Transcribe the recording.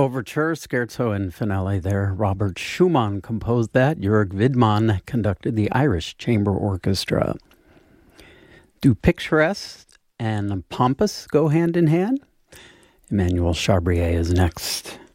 Overture, Scherzo and Finale there. Robert Schumann composed that. Jörg Widmann conducted the Irish Chamber Orchestra. Do picturesque and pompous go hand in hand? Emmanuel Chabrier is next.